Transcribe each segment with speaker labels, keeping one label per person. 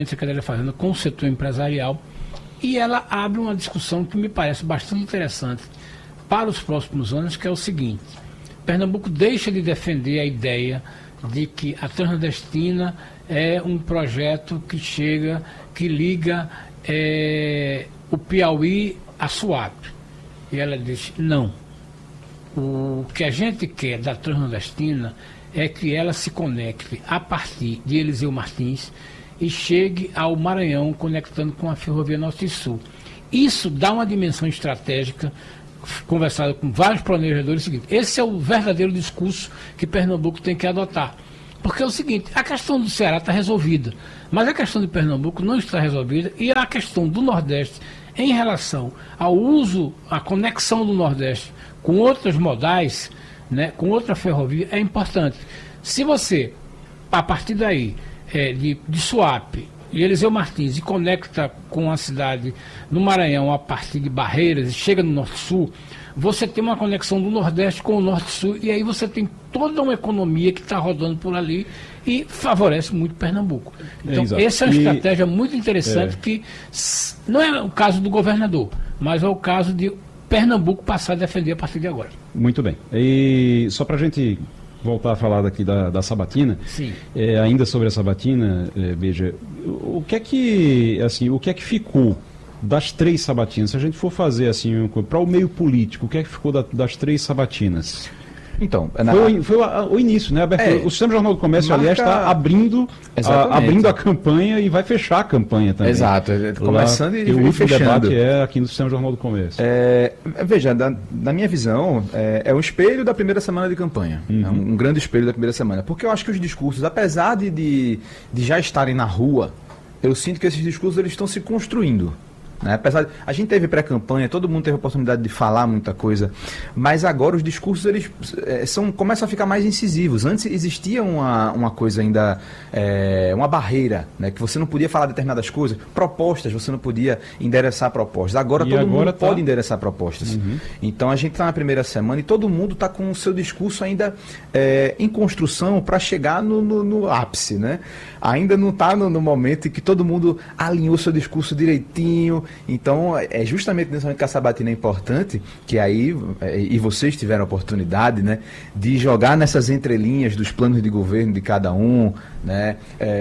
Speaker 1: Secretaria da Fazenda com o setor empresarial, e ela abre uma discussão que me parece bastante interessante para os próximos anos, que é o seguinte: Pernambuco deixa de defender a ideia de que a Transnordestina é um projeto que liga o Piauí a Suape. E ela diz, não. O que a gente quer da Transnordestina é que ela se conecte a partir de Eliseu Martins e chegue ao Maranhão, conectando com a Ferrovia Norte e Sul. Isso dá uma dimensão estratégica, conversado com vários planejadores, seguinte: esse é o verdadeiro discurso que Pernambuco tem que adotar. Porque é o seguinte, a questão do Ceará está resolvida, mas a questão de Pernambuco não está resolvida, e a questão do Nordeste em relação ao uso, a conexão do Nordeste com outros modais, né, com outra ferrovia, é importante. Se você, a partir daí, de Suape e Eliseu Martins, e conecta com a cidade no Maranhão a partir de Barreiras e chega no Norte-Sul, você tem uma conexão do Nordeste com o Norte-Sul, e aí você tem toda uma economia que está rodando por ali e favorece muito Pernambuco. Então, essa é uma estratégia muito interessante que não é o caso do governador, mas é o caso de Pernambuco passar a defender a partir de agora.
Speaker 2: Muito bem. E só para a gente voltar a falar daqui da sabatina, ainda sobre a sabatina, Beija, o que é que ficou das 3 sabatinas? Se a gente for fazer assim, para o meio político, o que é que ficou das 3 sabatinas?
Speaker 3: Então,
Speaker 2: foi o início, né? O Sistema Jornal do Comércio, aliás, está abrindo a campanha e vai fechar a campanha também.
Speaker 3: Exato, começando e
Speaker 2: o último
Speaker 3: fechando.
Speaker 2: debate é aqui no Sistema Jornal do Comércio.
Speaker 3: Veja, na minha visão, é um espelho da primeira semana de campanha. É um grande espelho da primeira semana. Porque eu acho que os discursos, apesar de já estarem na rua, eu sinto que esses discursos eles estão se construindo. Né? Apesar de, a gente teve pré-campanha, todo mundo teve a oportunidade de falar muita coisa, mas agora os discursos eles começam a ficar mais incisivos. Antes existia uma coisa ainda, uma barreira, né? Que você não podia falar determinadas coisas, propostas, você não podia endereçar propostas. Agora todo mundo pode endereçar propostas. Então a gente está na primeira semana e todo mundo está com o seu discurso ainda em construção para chegar no ápice, né? Ainda não está no momento em que todo mundo alinhou seu discurso direitinho. Então, é justamente nesse momento que a sabatina é importante, que aí, e vocês tiveram a oportunidade, né, de jogar nessas entrelinhas dos planos de governo de cada um, né?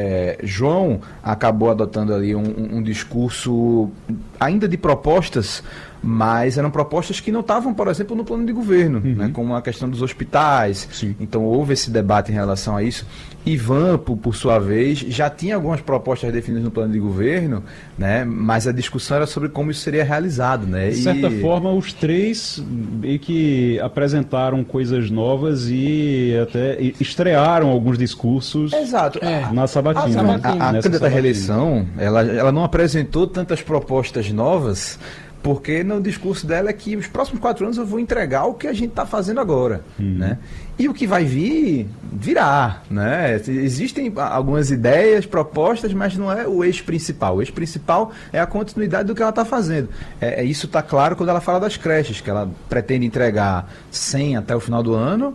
Speaker 3: João acabou adotando ali um discurso ainda de propostas, mas eram propostas que não estavam, por exemplo, no plano de governo, né, como a questão dos hospitais.
Speaker 2: Sim.
Speaker 3: Então houve esse debate em relação a isso. Ivan, por sua vez, já tinha algumas propostas definidas no plano de governo, né, mas a discussão era sobre como isso seria realizado. Né,
Speaker 2: de certa forma, os 3 meio que apresentaram coisas novas e até estrearam alguns discursos.
Speaker 3: Exato.
Speaker 2: Na sabatina.
Speaker 3: A candidata à reeleição, ela não apresentou tantas propostas novas, porque no discurso dela é que os próximos 4 anos eu vou entregar o que a gente está fazendo agora, né? E o que vai vir, virá, né? Existem algumas ideias, propostas, mas não é o eixo principal. O eixo principal é a continuidade do que ela está fazendo. Isso está claro quando ela fala das creches, que ela pretende entregar 100 até o final do ano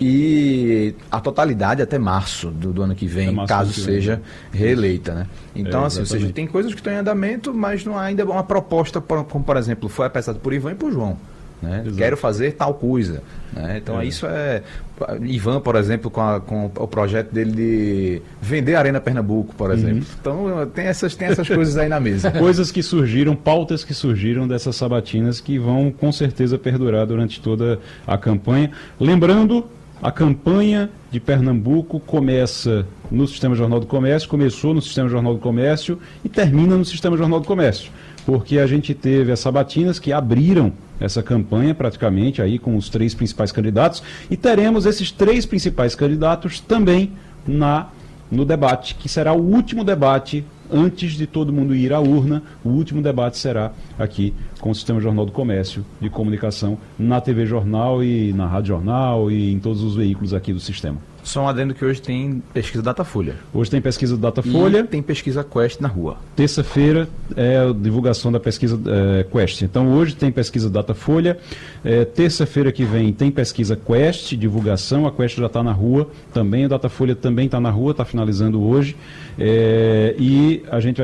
Speaker 3: e a totalidade até março do ano que vem, caso seja reeleita, né? Então, assim, ou seja, tem coisas que estão em andamento, mas não há ainda uma proposta, como por exemplo, foi apresentado por Ivan e por João. Né? Quero fazer tal coisa. Né? Então, isso Ivan, por exemplo, com o projeto dele de vender a Arena Pernambuco, por exemplo. Então, tem essas coisas aí na mesa.
Speaker 2: Coisas que surgiram, pautas que surgiram dessas sabatinas que vão, com certeza, perdurar durante toda a campanha. Lembrando, a campanha de Pernambuco começa no Sistema Jornal do Comércio, começou no Sistema Jornal do Comércio e termina no Sistema Jornal do Comércio, porque a gente teve as sabatinas que abriram essa campanha praticamente aí com os 3 principais candidatos, e teremos esses 3 principais candidatos também no debate, que será o último debate antes de todo mundo ir à urna. O último debate será aqui com o Sistema Jornal do Comércio de Comunicação, na TV Jornal e na Rádio Jornal e em todos os veículos aqui do sistema.
Speaker 3: Só um adendo que hoje tem pesquisa Datafolha.
Speaker 2: Hoje tem pesquisa do Datafolha.
Speaker 3: E tem pesquisa Quest na rua.
Speaker 2: Terça-feira é a divulgação da pesquisa Quest. Então hoje tem pesquisa Datafolha. Terça-feira que vem tem pesquisa Quest, divulgação. A Quest já está na rua também. A Datafolha também está na rua, está finalizando hoje. E a gente vai